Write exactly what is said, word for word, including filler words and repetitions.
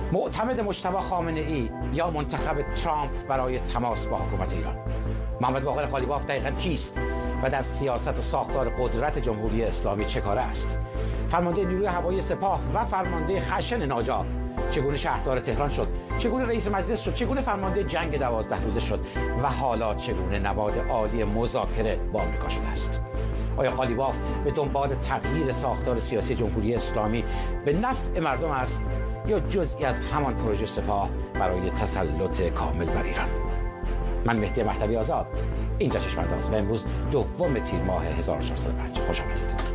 معتمد مجتبی خامنه ای یا منتخب ترامپ برای تماس با حکومت ایران؟ محمد باقر قالیباف دقیقاً کیست و در سیاست و ساختار قدرت جمهوری اسلامی چه کاره است؟ فرمانده نیروی هوایی سپاه و فرمانده خشن ناجا چگونه شهردار تهران شد؟ چگونه رئیس مجلس شد؟ چگونه فرمانده جنگ دوازده روزه شد؟ و حالا چگونه نواد عالی مذاکره با آمریکا شده است؟ آیا قالیباف به دنبال تغییر ساختار سیاسی جمهوری اسلامی به نفع مردم است یا جزئی از همان پروژه سپاه برای تسلط کامل بر ایران؟ من مهدی مهدوی آزاد، اینجا چشم‌انداز و امروز دوم تیر ماه هزار و چهارصد و پنج. خوش آمدید.